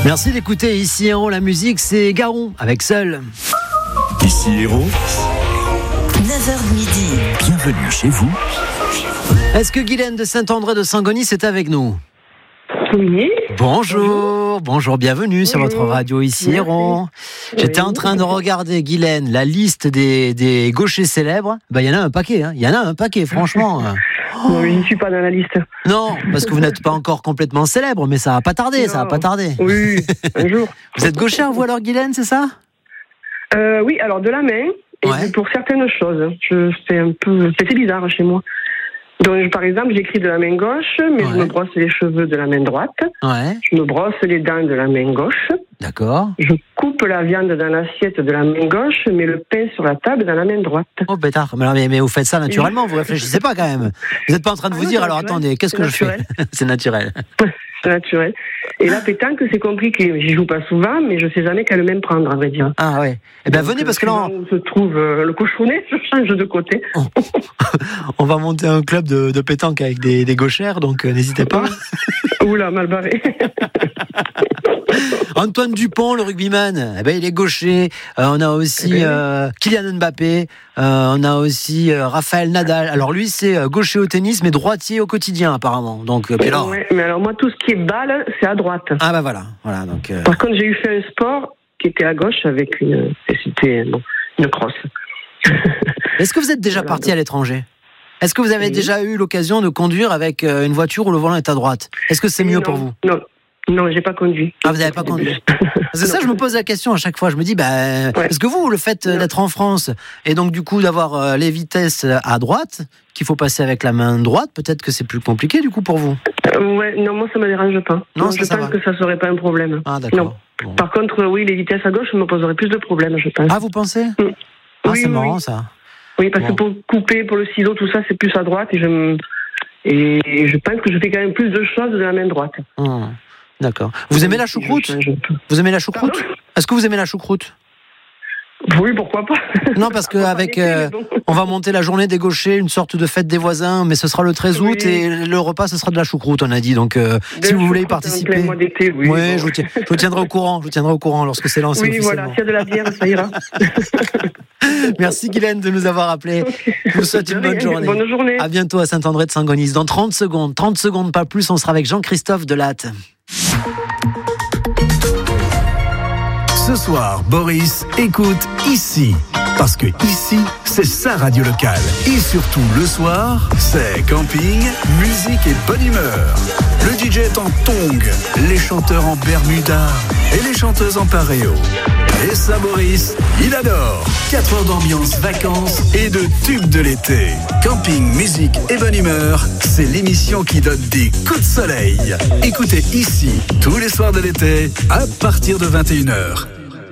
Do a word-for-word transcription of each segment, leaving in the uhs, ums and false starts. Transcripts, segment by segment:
Merci d'écouter Ici Héros, la musique c'est Garon avec Seul. Ici Héros, neuf heures midi. Bienvenue chez vous. Est-ce que Guylaine de Saint-André de Saint-Gonis est avec nous? Oui. Bonjour, bonjour, bonjour bienvenue Bonjour. Sur votre radio Ici Héros. J'étais oui. en train de regarder, Guylaine, la liste des, des gauchers célèbres. Ben, il y en a un paquet, hein. Il y en a un paquet, franchement. Non, mais je ne suis pas dans la liste. Non, parce que vous n'êtes pas encore complètement célèbre, mais ça va pas tarder, non. ça va pas tarder. Oui, un jour. Vous êtes gauchère, vous alors, Guylaine, c'est ça? euh, Oui, alors de la main, et ouais. pour certaines choses. Je, c'est un peu, c'est bizarre chez moi. Donc, par exemple, j'écris de la main gauche, mais ouais. je me brosse les cheveux de la main droite. Ouais. Je me brosse les dents de la main gauche. D'accord. Je coupe la viande dans l'assiette de la main gauche, mais le pain sur la table dans la main droite. Oh, bêtard. Mais, mais vous faites ça naturellement, vous réfléchissez pas quand même. Vous n'êtes pas en train de vous ah, dire, alors attendez, qu'est-ce que naturel. je fais? C'est naturel. C'est naturel. Et la pétanque, c'est compliqué. J'y joue pas souvent, mais je sais jamais quelle même prendre, à vrai dire. Ah ouais. Eh bien, venez, parce que là... Où se trouve euh, le cochonnet, je change de côté. On, on va monter un club de, de pétanque avec des, des gauchères, donc euh, n'hésitez pas. Oula, mal barré. Antoine Dupont, le rugbyman, eh ben, il est gaucher. Euh, on a aussi euh, Kylian Mbappé. Euh, on a aussi euh, Raphaël Nadal. Alors lui, c'est euh, gaucher au tennis, mais droitier au quotidien, apparemment. Donc, euh, alors... ouais, mais alors moi, tout ce qui est balle, c'est à droite. Ah bah voilà, voilà. Donc. Euh... Par contre, j'ai eu fait un sport qui était à gauche avec une, c'était bon, une crosse. Est-ce que vous êtes déjà voilà, parti donc. à l'étranger? Est-ce que vous avez oui. déjà eu l'occasion de conduire avec euh, une voiture où le volant est à droite? Est-ce que c'est mieux non, pour vous? Non. Non, j'ai pas conduit. Ah, vous n'avez pas conduit. C'est ça, je me pose la question à chaque fois. Je me dis, bah, ouais. parce que vous, le fait non. d'être en France et donc du coup d'avoir euh, les vitesses à droite, qu'il faut passer avec la main droite, peut-être que c'est plus compliqué du coup pour vous. Euh, ouais, non, moi ça me dérange pas. Non, non ça, je ça pense va. que ça serait pas un problème. Ah d'accord. Bon. Par contre, oui, les vitesses à gauche me poseraient plus de problèmes, je pense. Ah, vous pensez? mmh. Ah, oui, c'est oui, marrant oui. ça. Oui, parce bon. que pour couper, pour le ciseau, tout ça, c'est plus à droite et je me... et je pense que je fais quand même plus de choses de la main droite. Mmh. D'accord. Vous aimez la choucroute? je, je... Vous aimez la choucroute? Pardon? Est-ce que vous aimez la choucroute? Oui, pourquoi pas. Non, parce qu'avec, euh, on va monter la journée des gauchers, une sorte de fête des voisins, mais ce sera le treize août oui. et le repas, ce sera de la choucroute, on a dit. Donc, euh, si vous voulez y participer, oui, oui bon. je, vous tiens, je vous tiendrai au courant. Je vous tiendrai au courant lorsque c'est lancé. Oui, voilà. S'il y a de la bière, ça ira. Merci Guylaine de nous avoir appelés. Je vous souhaite une bonne journée. Bonne journée. À bientôt à Saint-André de Saint-Gonis. Dans trente secondes, trente secondes pas plus, on sera avec Jean-Christophe Delatte. Ce soir, Boris écoute Ici. Parce que ici, c'est sa radio locale. Et surtout, le soir, c'est camping, musique et bonne humeur. Le D J est en tongs, les chanteurs en bermuda et les chanteuses en pareo. Et ça, Boris, il adore. quatre heures d'ambiance, vacances et de tubes de l'été. Camping, musique et bonne humeur, c'est l'émission qui donne des coups de soleil. Écoutez Ici, tous les soirs de l'été, à partir de vingt et une heures.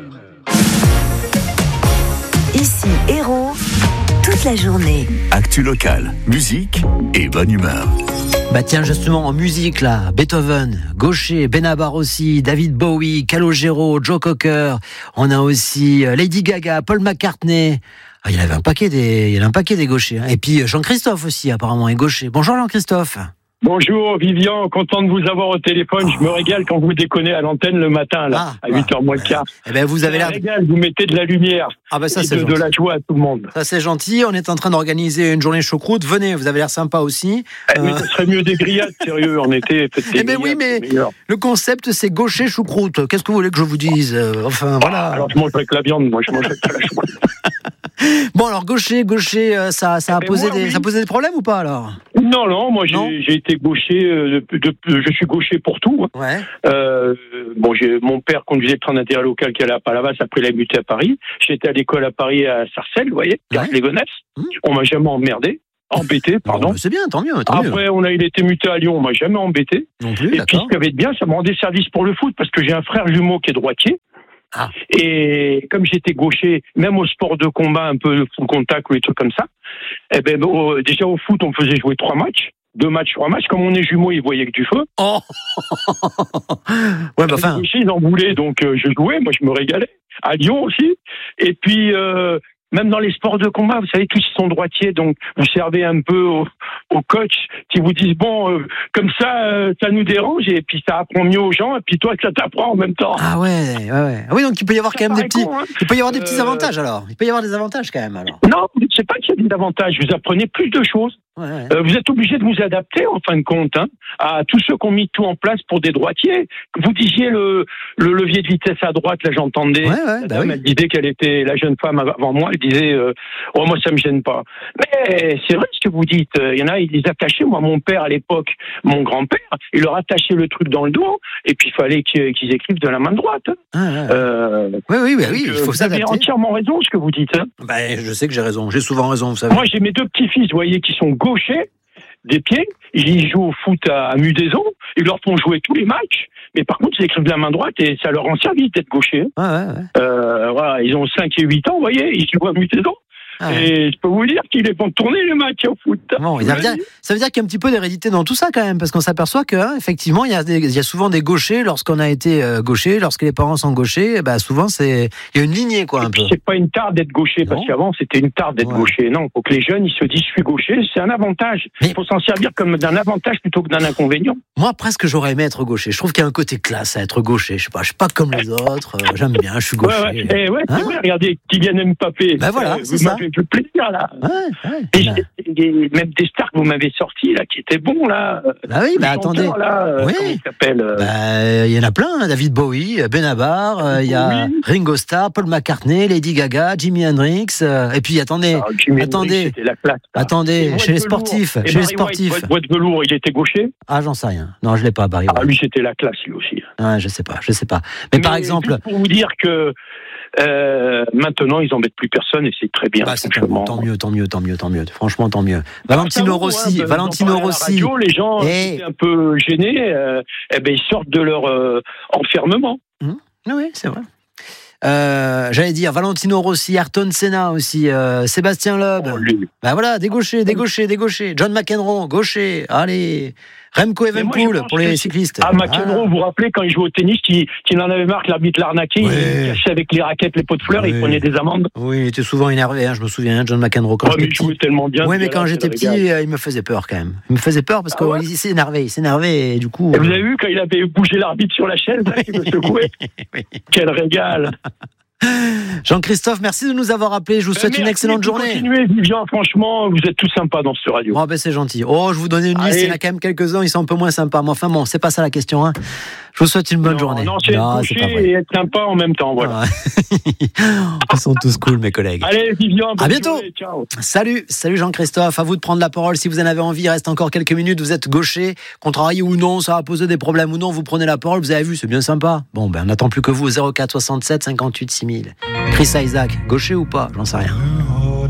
Ici Héros, toute la journée. Actu locale, musique et bonne humeur. Bah tiens, justement, en musique, là, Beethoven, Gaucher, Benabar aussi, David Bowie, Calogero, Joe Cocker. On a aussi Lady Gaga, Paul McCartney. Ah, il y avait un paquet des, il y avait un paquet des gauchers. Hein. Et puis Jean-Christophe aussi, apparemment, est gaucher. Bonjour Jean-Christophe. Bonjour Vivian, content de vous avoir au téléphone. Oh. Je me régale quand vous déconnez à l'antenne le matin, là, ah, à huit heures moins le quart. Eh ben, vous avez l'air. Régale, vous mettez de la lumière. Ah ben ça, et c'est de, de la joie à tout le monde. Ça c'est gentil. On est en train d'organiser une journée choucroute. Venez, vous avez l'air sympa aussi. Eh, euh... Mais ce serait mieux des grillades, sérieux, en été. Eh ben oui, mais le concept c'est gaucher choucroute. Qu'est-ce que vous voulez que je vous dise? Enfin voilà. Ah, alors je mange avec la viande, moi je mange avec la choucroute. Bon alors gaucher, gaucher, ça, ça a eh posé ben, des, oui. ça a posé des problèmes ou pas alors? Non, non, moi j'ai, non j'ai été gaucher, euh, de, de, je suis gaucher pour tout. Hein. Ouais. Euh, bon, j'ai, mon père conduisait le train d'intérêt local qui allait à Palavas, après il a muté à Paris. J'étais à l'école à Paris à Sarcelles, vous voyez, ouais. les Gonesse. Mmh. On m'a jamais emmerdé, embêté, pardon. Bon, c'est bien, tant mieux. Tant après, mieux. on a, il était muté à Lyon, on m'a jamais embêté. Non plus, et d'accord. puis ce qui avait de bien, ça me rendait service pour le foot parce que j'ai un frère jumeau qui est droitier. Ah. Et comme j'étais gaucher, même au sport de combat, un peu full contact ou des trucs comme ça, eh ben, au, déjà au foot, on faisait jouer trois matchs. Deux matchs, trois matchs. Comme on est jumeaux, ils voyaient que du feu. Oh. Ouais, bah enfin. Les gauchers, ils en voulaient, donc euh, je jouais. Moi, je me régalais. À Lyon aussi. Et puis, euh, même dans les sports de combat, vous savez, tous ils sont droitiers, donc vous servez un peu au, au coach qui vous disent bon, euh, comme ça, euh, ça nous dérange et puis ça apprend mieux aux gens et puis toi, ça t'apprend en même temps. Ah ouais, ouais, ouais. Ah oui, donc il peut y avoir Ça quand même des petits, con, hein. il peut y avoir des petits Euh, avantages alors. Il peut y avoir des avantages quand même alors. Non, c'est pas qu'il y a des avantages. Vous apprenez plus de choses. Ouais, ouais. Euh, vous êtes obligé de vous adapter en fin de compte hein, à tous ceux qui ont mis tout en place pour des droitiers. Vous disiez le, le levier de vitesse à droite, là j'entendais. Ouais, ouais, la bah dame, oui. elle disait qu'elle était la jeune femme avant moi. Elle disait euh, oh moi ça me gêne pas. Mais c'est vrai ce que vous dites. Il y en a ils les attachaient. Moi mon père à l'époque, mon grand-père, il leur attachait le truc dans le dos et puis il fallait qu'ils, qu'ils écrivent de la main droite. Hein. Ah, ouais. Euh, Oui, oui, bah oui, donc, il faut vous avez s'adapter. entièrement raison ce que vous dites. Hein. Bah, je sais que j'ai raison, j'ai souvent raison, vous savez. Moi, j'ai mes deux petits-fils, vous voyez, qui sont gauchers, des pieds. Ils jouent au foot à, à Mudaison. Ils leur font jouer tous les matchs. Mais par contre, ils écrivent de la main droite et ça leur rend service d'être gauchers. Ouais, ouais, ouais. Euh, voilà, ils ont cinq et huit ans, vous voyez, ils jouent à Mudaison. Ah ouais. Et je peux vous dire qu'ils les font tourner les matchs au foot. Bon, ça veut dire, ça veut dire qu'il y a un petit peu d'hérédité dans tout ça quand même, parce qu'on s'aperçoit que hein, effectivement, il y a des, il y a souvent des gauchers lorsqu'on a été euh, gaucher, lorsque les parents sont gauchers, bah souvent c'est, il y a une lignée quoi un peu. C'est pas une tare d'être gaucher, parce Non. qu'avant c'était une tare d'être Ouais. gaucher. Non, faut que les jeunes ils se disent je suis gaucher, c'est un avantage. Mais- Il faut s'en servir comme d'un avantage plutôt que d'un inconvénient. Moi presque j'aurais aimé être gaucher. Je trouve qu'il y a un côté classe à être gaucher. Je sais pas, je suis pas comme les autres. euh, j'aime bien, je suis Ouais, gaucher. ouais, eh ouais, c'est Hein vrai, regardez, Kylian Mbappé. Ben voilà, euh, c'est vous ça. m'avez fait plaisir là. Ouais, ouais. Et Bah, j'ai- et même des stars que vous m'avez sortis là, qui étaient bons là. bah oui, Le bah chanteur, attendez. là, euh, Oui. comment il s'appelle euh, Bah, il y en a plein, hein. David Bowie, Benabar, euh, il y a Oui. Ringo Starr, Paul McCartney, Lady Gaga, Jimi Hendrix, euh, et puis attendez, ah, Jimi attendez. Hendrix, c'était la classe. ça. Et attendez, Boîte chez les Velours. sportifs, Et chez les Barry White, sportifs. Boîte- Boîte Velours, il était gaucher. Ah, j'en sais rien. Non, je l'ai pas, Barry Ah, White. lui, c'était la classe, lui aussi. Ouais, je sais pas, je sais pas. Mais, par exemple, juste pour vous dire que euh, maintenant, ils embêtent plus personne et c'est très bien. bah, c'est tant, franchement. tant mieux, tant mieux, tant mieux, tant mieux. Franchement, tant mieux. Ah, Valentino ça vaut, Rossi, hein, Valentino d'en parler à la Rossi. radio, les gens Eh. étaient un peu gênés, euh, eh ben, ils sortent de leur euh, enfermement. Oui, c'est vrai. Euh, j'allais dire Valentino Rossi, Ayrton Senna aussi, euh, Sébastien Loeb. Oh, lui. Bah voilà, des gauchers, des gauchers, des gauchers. John McEnroe, gaucher. Allez, Remco Mais moi, je Evenepoel pense pour que les c'est- cyclistes. Ah, McEnroe, vous vous rappelez quand il jouait au tennis, qu'il qu'il en avait marre que l'arbitre l'arnaquait, Ouais. il cachait avec les raquettes les pots de fleurs, et Ouais. il prenait des amendes. Oui, il était souvent énervé, hein, je me souviens, hein, John McEnroe quand Oh, mais j'étais il jouait petit. tellement bien. Oui, ce mais gars-là, quand c'est j'étais le petit, régal. euh, il me faisait peur quand même. Il me faisait peur parce Ah ouais qu'il s'énervait, il s'énervait et du coup. Et vous avez vu quand il avait bougé l'arbitre sur la chaise, là, il me secouait. Oui. Quel régal. Jean-Christophe, merci de nous avoir appelés. Je vous souhaite Ben, une merci, excellente vous journée. Continuez, Vivian, franchement, vous êtes tous sympas dans ce radio. Bon, ben c'est gentil. Oh, je vous donnais une liste, Allez. il y en a quand même quelques-uns, ils sont un peu moins sympas. Mais enfin bon, c'est pas ça la question. Hein. Je vous souhaite une bonne non, journée. Non, c'est être c'est couché pas vrai. et être sympa en même temps, voilà. Ah. Ils sont tous cool, mes collègues. Allez, Vivian, bonne À bientôt. journée, ciao. Salut, salut Jean-Christophe. À vous de prendre la parole si vous en avez envie. Il reste encore quelques minutes. Vous êtes gaucher, contrarié ou non, ça va poser des problèmes ou non. Vous prenez la parole. Vous avez vu, c'est bien sympa. Bon, ben, on n'attend plus que vous au zéro quatre soixante-sept cinquante-huit six mille. Chris Isaac, gaucher ou pas? J'en sais rien.